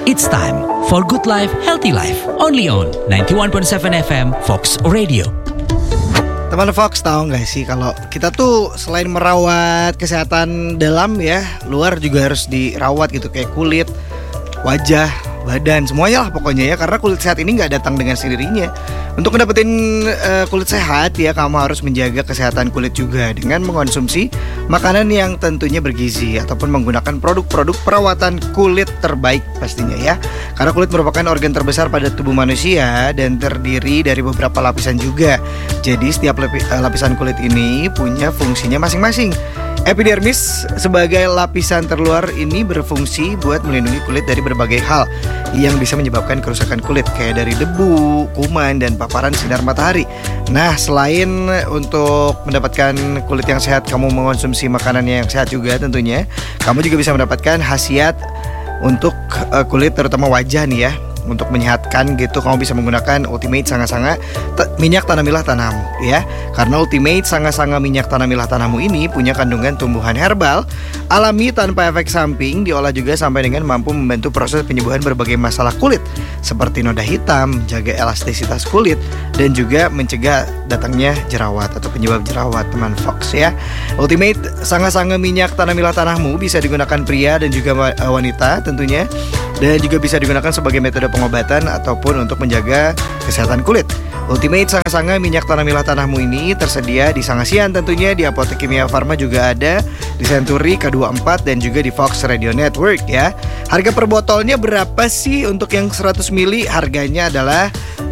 It's time for Good Life, Healthy Life. Only on 91.7 FM Fox Radio. Teman Fox, tahu nggak sih kalau kita tuh selain merawat kesehatan dalam ya, luar juga harus dirawat gitu, kayak kulit, wajah, badan, semuanya lah pokoknya ya. Karena kulit sehat ini nggak datang dengan sendirinya. Untuk mendapatkan kulit sehat ya, kamu harus menjaga kesehatan kulit juga dengan mengkonsumsi makanan yang tentunya bergizi ataupun menggunakan produk-produk perawatan kulit terbaik pastinya ya. Karena kulit merupakan organ terbesar pada tubuh manusia dan terdiri dari beberapa lapisan juga. Jadi setiap lapisan kulit ini punya fungsinya masing-masing. Epidermis sebagai lapisan terluar ini berfungsi buat melindungi kulit dari berbagai hal yang bisa menyebabkan kerusakan kulit, kayak dari debu, kuman, dan paparan sinar matahari. Nah, selain untuk mendapatkan kulit yang sehat, kamu mengonsumsi makanan yang sehat juga tentunya. Kamu juga bisa mendapatkan khasiat untuk kulit, terutama wajah nih ya. Untuk menyehatkan gitu, kamu bisa menggunakan Ultimate Sanga-Sanga minyak tanamilah tanahmu ya. Karena Ultimate Sanga-Sanga minyak tanamilah tanahmu ini punya kandungan tumbuhan herbal alami tanpa efek samping, diolah juga sampai dengan mampu membantu proses penyembuhan berbagai masalah kulit seperti noda hitam, jaga elastisitas kulit, dan juga mencegah datangnya jerawat atau penyebab jerawat, teman Fox ya. Ultimate Sanga-Sanga minyak tanamilah tanahmu bisa digunakan pria dan juga wanita tentunya, dan juga bisa digunakan sebagai metode pengobatan ataupun untuk menjaga kesehatan kulit. Ultimate Sanga-Sanga minyak tanamilah tanahmu ini tersedia di Sangasian tentunya, di Apotek Kimia Farma juga ada, di Century, K24, dan juga di Fox Radio Network ya. Harga per botolnya berapa sih? Untuk yang 100 ml harganya adalah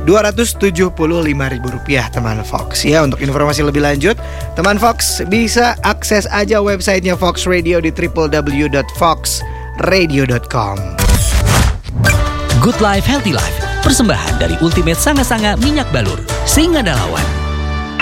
Rp275.000 teman Fox ya. Untuk informasi lebih lanjut, teman Fox bisa akses aja websitenya Fox Radio di www.foxradio.com. Good Life, Healthy Life. Persembahan dari Ultimate Sanga-Sanga minyak balur. Sing ada lawan.